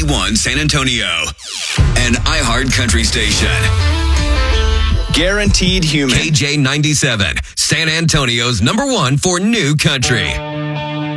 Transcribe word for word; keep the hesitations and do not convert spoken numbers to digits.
ninety-one San Antonio, an iHeart Country station. Guaranteed Human. K J ninety-seven, San Antonio's number one for new country.